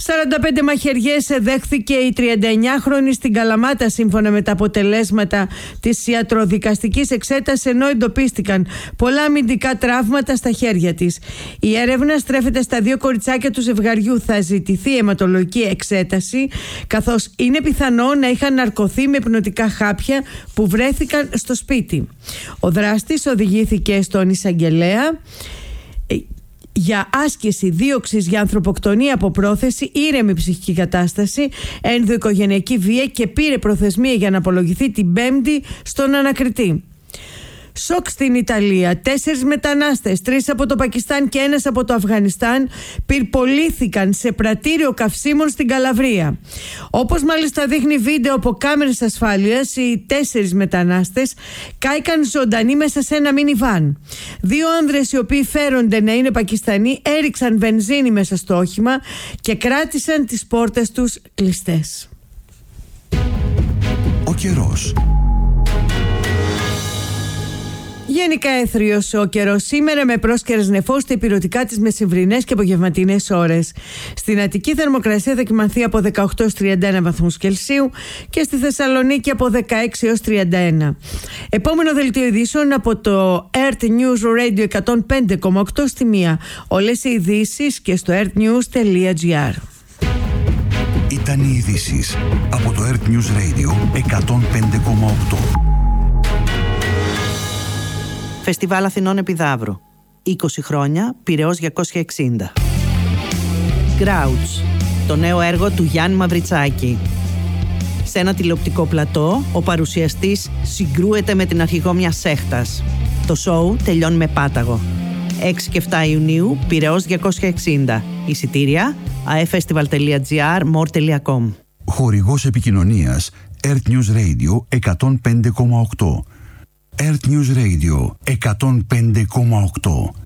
45 μαχαιριές δέχθηκε η 39χρονη στην Καλαμάτα, σύμφωνα με τα αποτελέσματα της ιατροδικαστικής εξέτασης, ενώ εντοπίστηκαν πολλά αμυντικά τραύματα στα χέρια της. Η έρευνα στρέφεται στα 2 κοριτσάκια του ζευγαριού. Θα ζητηθεί αιματολογική εξέταση, καθώς είναι πιθανό να είχαν ναρκωθεί με πνοτικά χάπια που βρέθηκαν στο σπίτι. Ο δράστης οδηγήθηκε στον εισαγγελέα για άσκηση δίωξης για ανθρωποκτονία από πρόθεση, ήρεμη ψυχική κατάσταση, ενδοοικογενειακή βία και πήρε προθεσμία για να απολογηθεί την Πέμπτη στον ανακριτή. Σοκ στην Ιταλία. 4 μετανάστες, 3 από το Πακιστάν και 1 από το Αφγανιστάν, πυρπολήθηκαν σε πρατήριο καυσίμων στην Καλαβρία. Όπως μάλιστα δείχνει βίντεο από κάμερες ασφάλειας, οι 4 μετανάστες κάηκαν ζωντανοί μέσα σε ένα μίνιβαν. 2 άνδρες, οι οποίοι φέρονται να είναι Πακιστανοί, έριξαν βενζίνη μέσα στο όχημα και κράτησαν τις πόρτες τους κλειστές. Ο καιρός. Γενικά έθριος ο καιρός σήμερα, με πρόσκαιρες νεφώσεις στα ηπειρωτικά τις μεσημβρινές και απογευματινές ώρες. Στην Αττική θερμοκρασία θα κυμανθεί από 18 έως 31 βαθμούς Κελσίου και στη Θεσσαλονίκη από 16 έως 31. Επόμενο δελτίο ειδήσεων από το Earth News Radio 105,8 στη 1. Όλες οι ειδήσεις και στο earthnews.gr. Ήταν οι ειδήσεις από το Earth News Radio 105,8. Φεστιβάλ Αθηνών Επιδαύρου. 20 χρόνια, Πειραιώς 260. Grouch, το νέο έργο του Γιάννη Μαυριτσάκη. Σε ένα τηλεοπτικό πλατό, ο παρουσιαστής συγκρούεται με την αρχηγό μιας σέχτας. Το σόου τελειώνει με πάταγο. 6 και 7 Ιουνίου, Πειραιώς 260. Εισιτήρια, aefestival.gr, more.com. Χορηγός επικοινωνίας Earth News Radio 105,8. Earth News Radio 105,8.